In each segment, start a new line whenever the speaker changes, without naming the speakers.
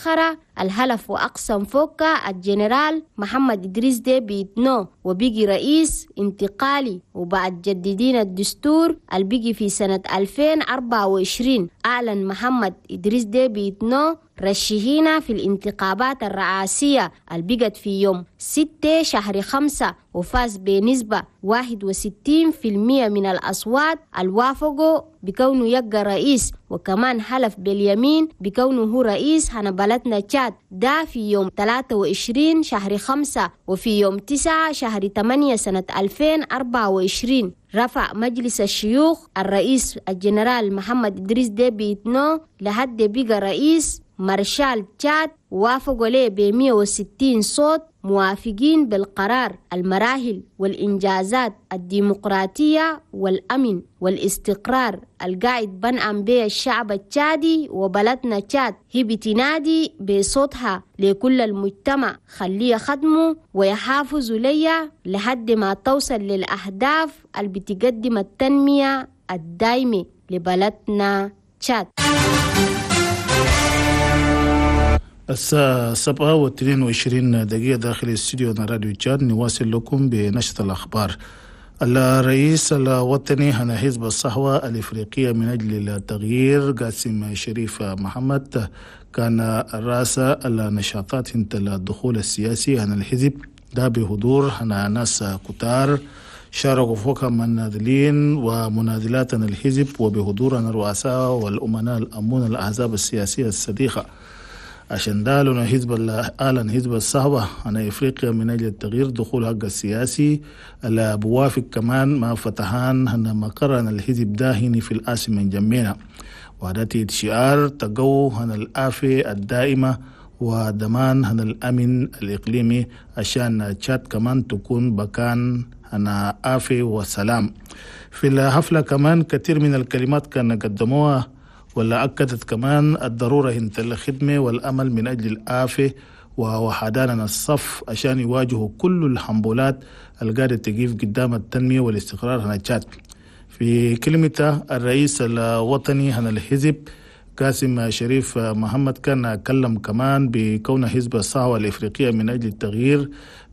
متأخرة الهلف وأقسم فوكا الجنرال محمد إدريس ديبي إتنو وبيجي رئيس انتقالي وبعد جديدين الدستور البيجي في سنة 2024. أعلن محمد إدريس ديبي إتنو رشيهين في الانتخابات الرئاسية البيجت في يوم 6 شهر 5 وفاز بنسبة 61% من الأصوات الوافقوا بكونه يبقى رئيس، وكمان حلف باليمين بكونه هو رئيس هنبلتنا تشاد ده في يوم 23 شهر 5 وفي يوم 9 شهر 8 سنة 2024. رفع مجلس الشيوخ الرئيس الجنرال محمد إدريس ديبي إتنو لحد بقى رئيس مارشال تشاد ووافقوا عليه ب160 صوت موافقين بالقرار. المراحل والإنجازات الديمقراطية والأمن والاستقرار القاعد بنعم به الشعب التشادي وبلدنا تشاد هي بتنادي بصوتها لكل المجتمع خليه خدمه ويحافظوا ليا لحد ما توصل للأهداف اللي بتقدم التنمية الدائمة لبلدنا تشاد.
الساعة 7:22 داخل استديو راديو تشاد. نواصل لكم بنشرة الأخبار. الرئيس الوطني هنا حزب الصحوة الإفريقية من أجل التغيير قاسم شريف محمد كان رأس النشاطات انت الدخول السياسي عن الحزب ده بحضور هنا ناس كتار شاركوا فوق مناذلين ومناذلات عن الحزب وبحضور عن الرؤساء والأمناء الأمون الأحزاب السياسية الصديقة. عشان ده لنا أعلن حزب الصحوة عن إفريقيا من أجل التغيير دخول حق السياسي اللي بوافق كمان ما فتحان هن مقرن الحزب ده هنا في الآسي من جمينا وعدتي شعار تقو هن الآفة الدائمة ودمان هن الأمن الإقليمي عشان تشاد كمان تكون بكان هن آفة وسلام. في الحفلة كمان كثير من الكلمات كان قدموها ولا أكدت كمان الضرورة انت الخدمة والأمل من أجل الآفة ووحداننا الصف عشان يواجهوا كل الحنبولات القادة تقيف قدام التنمية والاستقرار هنا تشاد. في كلمته الرئيس الوطني هنا الحزب قاسم شريف محمد كان كلم كمان بكون حزب الصحوة الإفريقية من أجل التغيير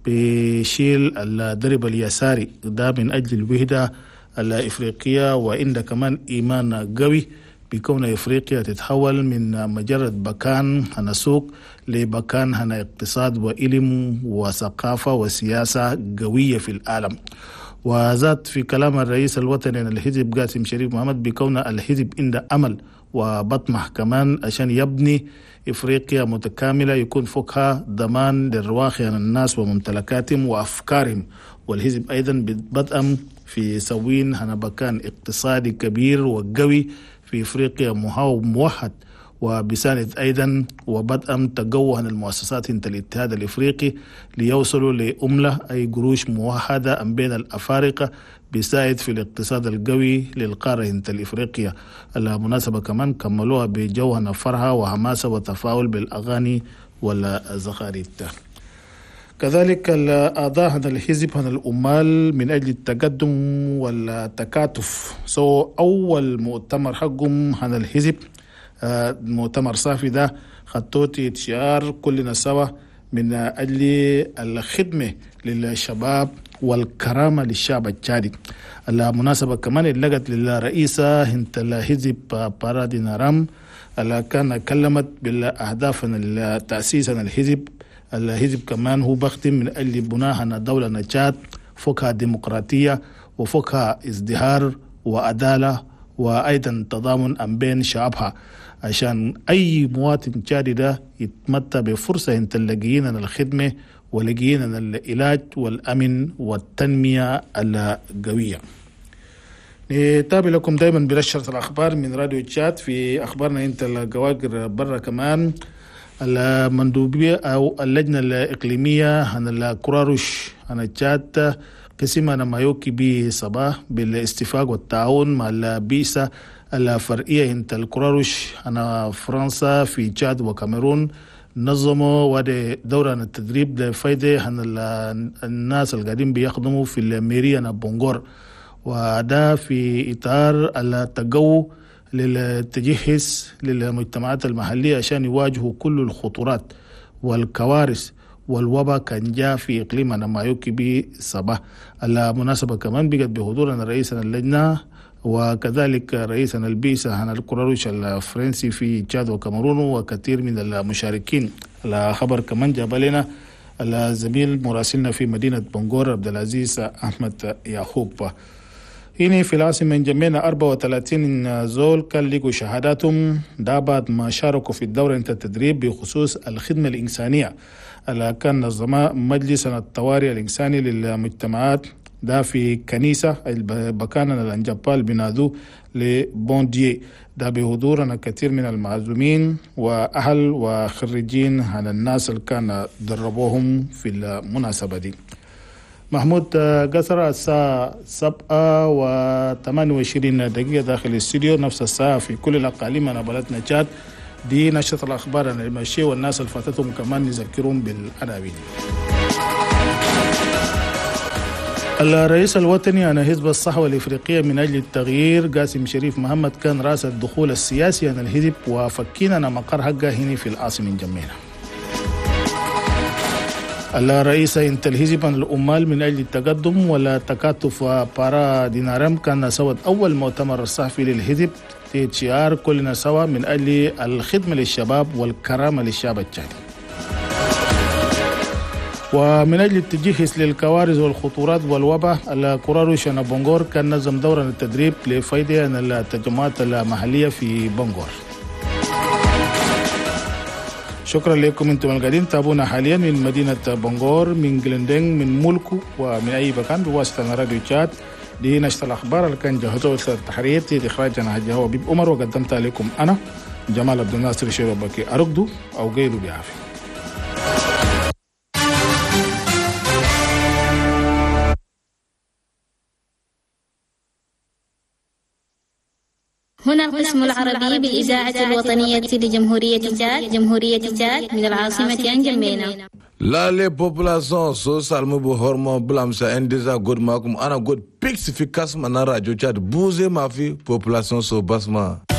بشيل الدرب اليساري ده من أجل الوحدة الإفريقية وإن كمان إيمان قوي بكون إفريقيا تتحول من مجرد بكان هنا سوق لبكان هنا اقتصاد وإلم وثقافة وسياسة قوية في العالم. وذات في كلام الرئيس الوطني الحزب قاسم شريف محمد بكون الحزب عنده أمل وبطمح كمان عشان يبني إفريقيا متكاملة يكون فوقها ضمان للرواخي عن الناس وممتلكاتهم وأفكارهم. والحزب أيضا بدأم في سوين هنا بكان اقتصادي كبير وقوي في إفريقيا موحد وبساند أيضا وبدأ تقوى المؤسسات انت الاتحاد الإفريقي ليوصلوا لأملة أي قروش موحدة بين الأفارقة بيساعد في الاقتصاد القوي للقارة انت الإفريقية. المناسبة كمان كملوها بجوهنا فرحة وحماسة وتفاعل بالأغاني والزخارف. كذلك الأعضاء هذا الحزب هذا الأمال من أجل التقدم والتكاتف أول مؤتمر حقهم هذا الحزب مؤتمر صافي ده خطوتي شعار كلنا سوا من أجل الخدمة للشباب والكرامة للشعب التشادي. المناسبة كمان اللقت للرئيسة هنت الحزب بارادي نارام اللي كان كلمت بالأهداف التأسيس الحزب كمان هو بخدم من أجل بناء دولة نجات فوقها ديمقراطية وفوقها ازدهار وعدالة وأيضا تضامن بين شعبها عشان أي مواطن تشادي ده يتمتع بفرصة انت لقينا الخدمة ولقينا العلاج والأمن والتنمية القوية. نتابع لكم دائما برشرة الأخبار من راديو تشاد. في أخبارنا انت القواقر برا كمان المندوبية أو اللجنة الإقليمية عن الكراروش عن تشاد قسمنا ما يوكي به صباح بالاستفاق والتعاون مع البيئة الفرعية انت الكراروش عن فرنسا في تشاد وكاميرون نظموا ودي دورة التدريب لفايدة عن الناس القاعدين بيخدموا في الميريا بونغور وده في إطار التقوى للتجهيز للمجتمعات المحلية عشان يواجهوا كل الخطورات والكوارث والوباء كان جاء في إقليمنا ما يوكي به صباح. المناسبة كمان بقت بحضورنا رئيسنا اللجنة وكذلك رئيسنا البيسة هنا الكراروش الفرنسي في تشاد وكاميرون وكثير من المشاركين. الخبر كمان جاب لنا الزميل مراسلنا في مدينة بنغور عبد العزيز أحمد يعقوب. هنا في العاصمة جمعنا 34 زول كان لقوا شهاداتهم ده بعد ما شاركوا في الدورة التدريب بخصوص الخدمة الإنسانية اللي كان نظمها مجلس الطوارئ الإنساني للمجتمعات ده في كنيسة بكان الأنجبال بنادو لبونديي ده بحضورنا كثير من المعزومين وأهل وخريجين عن الناس اللي كان دربوهم في المناسبة دي. محمود قصر الساعة 7:28 دقيقة داخل الاستوديو، نفس الساعة في كل الأقاليم أنا بلدنا تشاد. دي نشرة الأخبار أنا المشي والناس اللي فاتتهم كمان نذكرهم بالعناوين. الرئيس الوطني عن حزب الصحوة الإفريقية من أجل التغيير قاسم شريف محمد كان رأس الدخول السياسي عن الحزب وفكينا مقر حقه هنا في العاصمة جميلة. الرئيس انت الحزب عن الأمال من أجل التقدم ولا تكاتف بارا دينارم كان سوى أول مؤتمر صحفي للحزب THR كلنا سوا من أجل الخدمة للشباب والكرامة للشعب التشادي. ومن أجل التجهيز للكوارث والخطورات والوباء الكراروش بنغور كان نظم دورة التدريب لفائدة التجمعات المحلية في بنغور. شكرا لكم انتم القاعدين تابونا حاليا من مدينة بنغور من جلندين من مولكو ومن أي مكان بواسطة راديو تشاد. دي نشرة الأخبار اللي كان جهزوها التحرير إخراجنا حجة هو بيب عمر وقدمتها لكم أنا جمال عبد الناصر شيروبكي أرقدوا أو قيلوا بعافية.
هنا القسم العربي بالإذاعة الوطنية لجمهورية تشاد من العاصمة أنجمينا.
La les populations sociales me bohormo blamsa endeza god makum ana god pix efficace manara jo Tchad bouger ma fille population so basma.